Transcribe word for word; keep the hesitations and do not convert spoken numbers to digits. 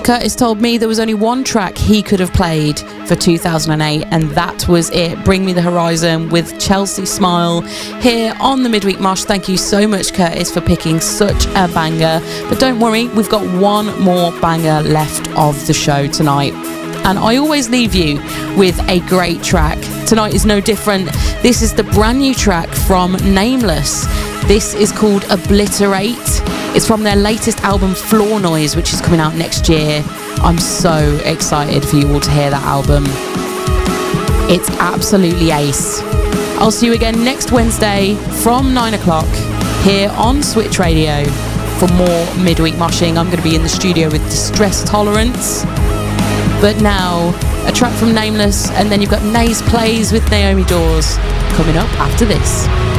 Curtis told me there was only one track he could have played for two thousand eight, and that was it. Bring Me the Horizon with Chelsea Smile here on the Midweek Mosh. Thank you so much, Curtis, for picking such a banger. But don't worry, we've got one more banger left of the show tonight. And I always leave you with a great track. Tonight is no different. This is the brand new track from Nameless. This is called Obliterate. It's from their latest album, Floor Noise, which is coming out next year. I'm so excited for you all to hear that album. It's absolutely ace. I'll see you again next Wednesday from nine o'clock here on Switch Radio for more Midweek Moshing. I'm going to be in the studio with Distress Tolerance. But now, a track from Nameless, and then you've got Nays Plays with Naomi Dawes coming up after this.